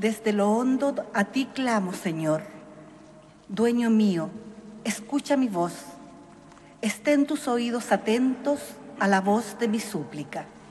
desde lo hondo a ti clamo, Señor. Dueño mío, escucha mi voz. Estén tus oídos atentos a la voz de mi súplica.